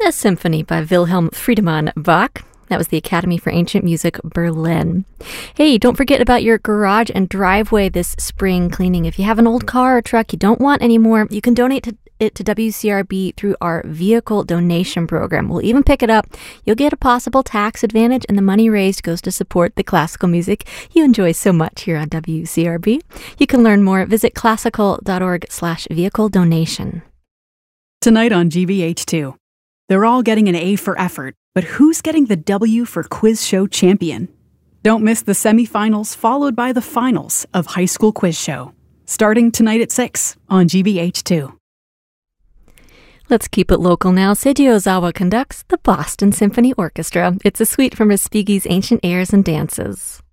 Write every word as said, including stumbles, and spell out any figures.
A symphony by Wilhelm Friedemann Bach. That was the Academy for Ancient Music, Berlin. Hey, don't forget about your garage and driveway this spring cleaning. If you have an old car or truck you don't want anymore, you can donate to it to W C R B through our vehicle donation program. We'll even pick it up. You'll get a possible tax advantage, and the money raised goes to support the classical music you enjoy so much here on W C R B. You can learn more. Visit classical.org slash vehicle donation. Tonight on G B H two. They're all getting an A for effort, but who's getting the W for Quiz Show Champion? Don't miss the semifinals followed by the finals of High School Quiz Show. Starting tonight at six on G B H two. Let's keep it local now. Seiji Ozawa conducts the Boston Symphony Orchestra. It's a suite from Respighi's Ancient Airs and Dances.